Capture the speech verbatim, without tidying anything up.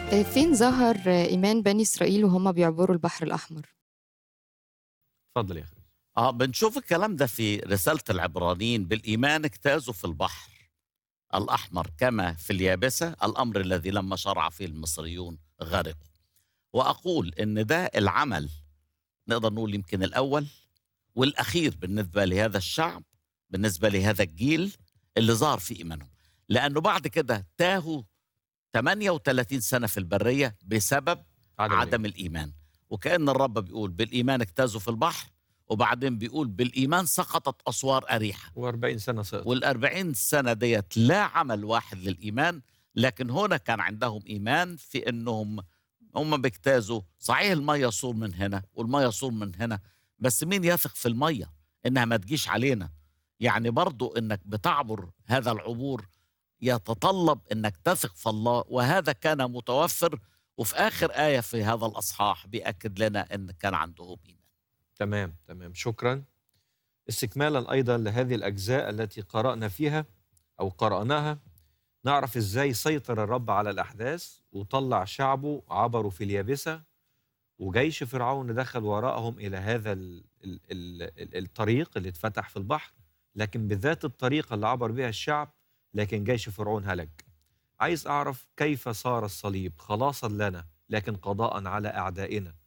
آآ فين ظهر آه، إيمان بني إسرائيل وهُم بيعبروا البحر الأحمر؟ اتفضل يا أخي. آه، بنشوف الكلام ده في رسالة العبرانيين: بالإيمان اجتازوا في البحر الأحمر كما في اليابسة، الأمر الذي لما شرع فيه المصريون غرقوا. وأقول إن ده العمل، نقدر نقول يمكن الأول والأخير بالنسبة لهذا الشعب، بالنسبة لهذا الجيل اللي ظهر في إيمانهم، لأنه بعد كده تاهوا ثمانية وثلاثين سنة في البرية بسبب عدم الإيمان. عدم الإيمان. وكأن الرب بيقول بالإيمان اجتازوا في البحر، وبعدين بيقول بالإيمان سقطت أسوار أريحة. و40 سنة سقطوا. والأربعين سنة ديت لا عمل واحد للإيمان، لكن هنا كان عندهم إيمان في أنهم هم بيجتازوا. صحيح المية صور من هنا والمية صور من هنا، بس مين يثق في المية إنها ما تجيش علينا؟ يعني برضو إنك بتعبر هذا العبور يتطلب إنك تثق في الله، وهذا كان متوفر. وفي آخر آية في هذا الأصحاح بيأكد لنا إن كان عندهم إيمان. تمام، تمام، شكرا. استكمالا أيضا لهذه الأجزاء التي قرأنا فيها أو قرأناها، نعرف إزاي سيطر الرب على الأحداث وطلع شعبه عبروا في اليابسة، وجيش فرعون دخل وراءهم إلى هذا ال ال ال ال الطريق اللي اتفتح في البحر، لكن بذات الطريقة اللي عبر بها الشعب، لكن جيش فرعون هلك. عايز أعرف كيف صار الصليب خلاصا لنا لكن قضاء على أعدائنا،